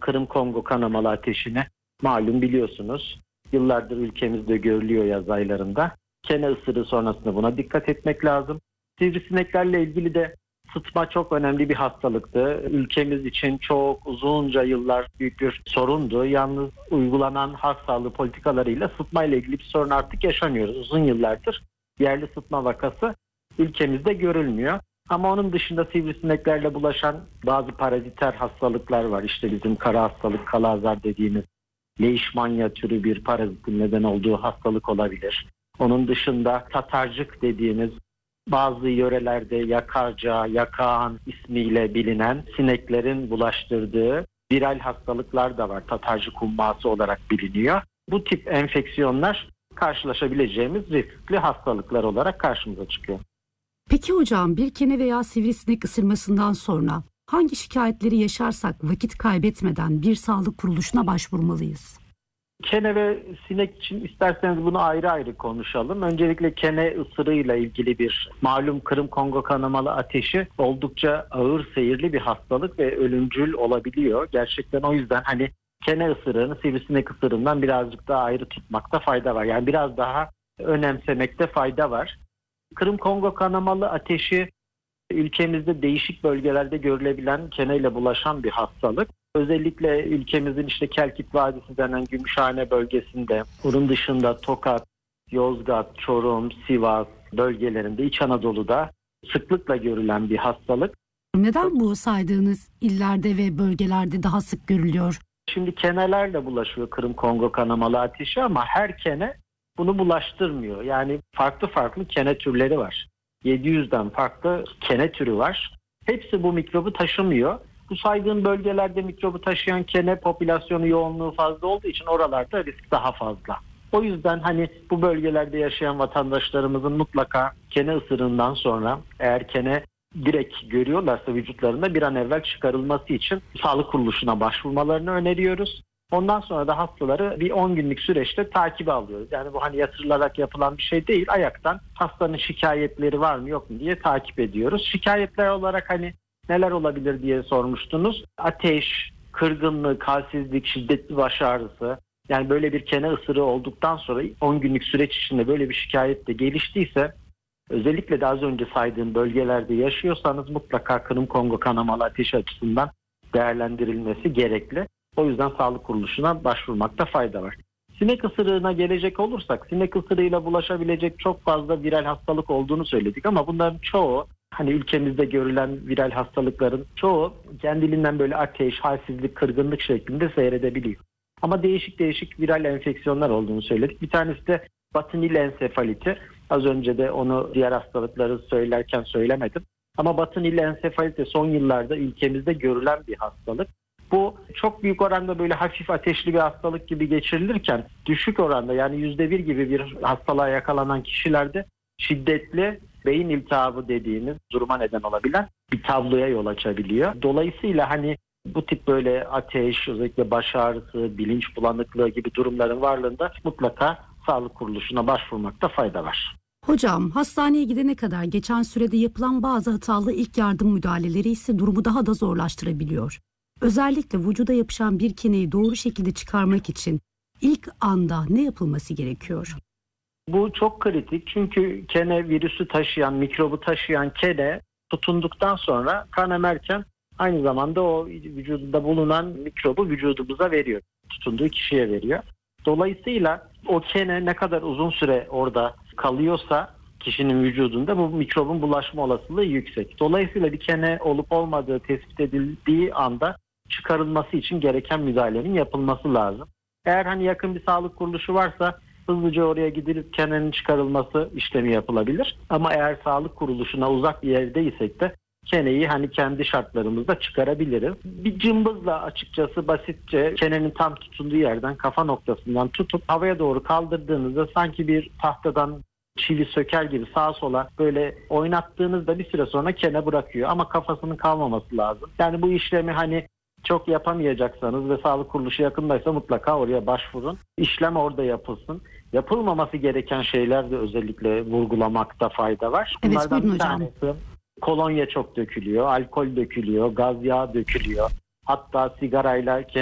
Kırım Kongo kanamalı ateşini malum biliyorsunuz. Yıllardır ülkemizde görülüyor yaz aylarında. Kene ısırığı sonrasında buna dikkat etmek lazım. Sivrisineklerle ilgili de sıtma çok önemli bir hastalıktı. Ülkemiz için çok uzunca yıllar büyük bir sorundu. Yalnız uygulanan halk sağlığı politikalarıyla sıtma ile ilgili bir sorun artık yaşamıyoruz. Uzun yıllardır yerli sıtma vakası ülkemizde görülmüyor. Ama onun dışında sivrisineklerle bulaşan bazı paraziter hastalıklar var. İşte bizim kara hastalık, kalazar dediğimiz leishmania türü bir parazitin neden olduğu hastalık olabilir. Onun dışında tatarcık dediğimiz bazı yörelerde yakarca, yakağan ismiyle bilinen sineklerin bulaştırdığı viral hastalıklar da var. Tatarcık humması olarak biliniyor. Bu tip enfeksiyonlar karşılaşabileceğimiz riskli hastalıklar olarak karşımıza çıkıyor. Peki hocam, bir kene veya sivrisinek ısırmasından sonra hangi şikayetleri yaşarsak vakit kaybetmeden bir sağlık kuruluşuna başvurmalıyız? Kene ve sinek için isterseniz bunu ayrı ayrı konuşalım. Öncelikle kene ısırığıyla ilgili bir malum Kırım Kongo kanamalı ateşi oldukça ağır seyirli bir hastalık ve ölümcül olabiliyor. Gerçekten o yüzden kene ısırığını sivrisinek ısırığından birazcık daha ayrı tutmakta fayda var. Yani biraz daha önemsemekte fayda var. Kırım Kongo kanamalı ateşi ülkemizde değişik bölgelerde görülebilen keneyle bulaşan bir hastalık. Özellikle ülkemizin Kelkit Vadisi denen Gümüşhane bölgesinde, bunun dışında Tokat, Yozgat, Çorum, Sivas bölgelerinde, İç Anadolu'da sıklıkla görülen bir hastalık. Neden bu saydığınız illerde ve bölgelerde daha sık görülüyor? Şimdi kenelerle bulaşıyor Kırım Kongo kanamalı ateşi ama her kene bunu bulaştırmıyor. Yani farklı farklı kene türleri var. 700'den farklı kene türü var. Hepsi bu mikrobu taşımıyor. Bu saydığım bölgelerde mikrobu taşıyan kene popülasyonu yoğunluğu fazla olduğu için oralarda risk daha fazla. O yüzden bu bölgelerde yaşayan vatandaşlarımızın mutlaka kene ısırığından sonra eğer kene direkt görüyorlarsa vücutlarında bir an evvel çıkarılması için sağlık kuruluşuna başvurmalarını öneriyoruz. Ondan sonra da hastaları bir 10 günlük süreçte takibe alıyoruz. Yani bu yatırılarak yapılan bir şey değil. Ayaktan hastanın şikayetleri var mı yok mu diye takip ediyoruz. Şikayetler olarak neler olabilir diye sormuştunuz. Ateş, kırgınlık, halsizlik, şiddetli baş ağrısı. Yani böyle bir kene ısırığı olduktan sonra 10 günlük süreç içinde böyle bir şikayet de geliştiyse, özellikle de az önce saydığım bölgelerde yaşıyorsanız mutlaka Kırım Kongo kanamalı ateşi açısından değerlendirilmesi gerekli. O yüzden sağlık kuruluşuna başvurmakta fayda var. Sinek ısırığına gelecek olursak, sinek ısırığıyla bulaşabilecek çok fazla viral hastalık olduğunu söyledik ama bunların çoğu, ülkemizde görülen viral hastalıkların çoğu kendiliğinden böyle ateş, halsizlik, kırgınlık şeklinde seyredebiliyor. Ama değişik değişik viral enfeksiyonlar olduğunu söyledik. Bir tanesi de Batı Nil ensefaliti. Az önce de onu diğer hastalıkları söylerken söylemedim. Ama Batı Nil ensefaliti son yıllarda ülkemizde görülen bir hastalık. Bu çok büyük oranda böyle hafif ateşli bir hastalık gibi geçirilirken düşük oranda, yani %1 gibi bir hastalığa yakalanan kişilerde şiddetli beyin iltihabı dediğimiz duruma neden olabilen bir tabloya yol açabiliyor. Dolayısıyla bu tip böyle ateş, özellikle baş ağrısı, bilinç bulanıklığı gibi durumların varlığında mutlaka sağlık kuruluşuna başvurmakta fayda var. Hocam, hastaneye gidene kadar geçen sürede yapılan bazı hatalı ilk yardım müdahaleleri ise durumu daha da zorlaştırabiliyor. Özellikle vücuda yapışan bir keneyi doğru şekilde çıkarmak için ilk anda ne yapılması gerekiyor? Bu çok kritik çünkü kene virüsü taşıyan, mikrobu taşıyan kene tutunduktan sonra kan emerken aynı zamanda o vücudunda bulunan mikrobu vücudumuza veriyor. Tutunduğu kişiye veriyor. Dolayısıyla o kene ne kadar uzun süre orada kalıyorsa kişinin vücudunda bu mikrobun bulaşma olasılığı yüksek. Dolayısıyla bir kene olup olmadığı tespit edildiği anda çıkarılması için gereken müdahalenin yapılması lazım. Eğer yakın bir sağlık kuruluşu varsa hızlıca oraya gidilip kenenin çıkarılması işlemi yapılabilir. Ama eğer sağlık kuruluşuna uzak bir yerdeysek de keneyi kendi şartlarımızda çıkarabiliriz. Bir cımbızla açıkçası basitçe kenenin tam tutunduğu yerden, kafa noktasından tutup havaya doğru kaldırdığınızda sanki bir tahtadan çivi söker gibi sağa sola böyle oynattığınızda bir süre sonra kene bırakıyor. Ama kafasının kalmaması lazım. Yani bu işlemi çok yapamayacaksanız ve sağlık kuruluşu yakındaysa mutlaka oraya başvurun. İşlem orada yapılsın. Yapılmaması gereken şeyler de özellikle vurgulamakta fayda var. Evet, Bunlardan buyurun bir tanesi kolonya çok dökülüyor, alkol dökülüyor, gaz yağı dökülüyor. Hatta sigarayla